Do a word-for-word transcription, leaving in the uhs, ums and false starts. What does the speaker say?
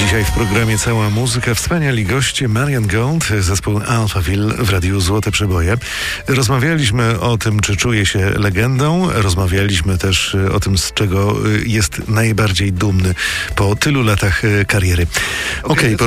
Dzisiaj w programie Cała Muzyka wspaniali goście Marian Gold, zespół Alphaville w Radiu Złote Przeboje. Rozmawialiśmy o tym, czy czuje się legendą. Rozmawialiśmy też o tym, z czego jest najbardziej dumny po tylu latach kariery. Okej, okay,